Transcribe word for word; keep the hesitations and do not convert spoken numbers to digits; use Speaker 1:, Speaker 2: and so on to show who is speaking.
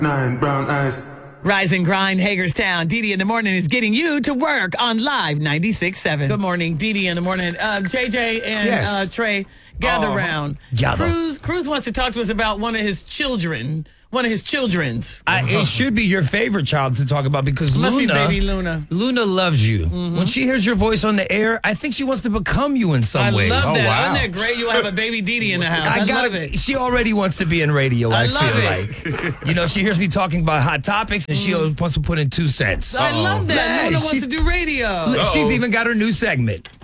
Speaker 1: Nine brown eyes.
Speaker 2: Rise and grind, Hagerstown. Dee Dee in the morning is getting you to work on Live ninety-six point seven. Good morning, Dee Dee in the morning. Uh, J J and
Speaker 3: Yes.
Speaker 2: uh, Trey, gather
Speaker 3: Oh,
Speaker 2: round.
Speaker 3: gather.
Speaker 2: Cruz, Cruz wants to talk to us about one of his children. One of his children's.
Speaker 3: I, it should be your favorite child to talk about because
Speaker 2: Must
Speaker 3: Luna,
Speaker 2: be baby Luna.
Speaker 3: Luna loves you. When she hears your voice on the air, I think she wants to become you in some
Speaker 2: I
Speaker 3: ways.
Speaker 2: love
Speaker 4: Oh,
Speaker 2: that.
Speaker 4: wow.
Speaker 2: Isn't that great? You have a baby Dee Dee in the house. I,
Speaker 3: gotta-
Speaker 2: love it.
Speaker 3: She already wants to be in radio,
Speaker 2: I
Speaker 3: I,
Speaker 2: love
Speaker 3: feel
Speaker 2: it.
Speaker 3: like. You know, she hears me talking about hot topics and she always wants to put in two cents.
Speaker 2: I love that.
Speaker 3: Yeah,
Speaker 2: Luna wants
Speaker 3: she's-
Speaker 2: to do radio.
Speaker 3: Look, she's even got her new segment.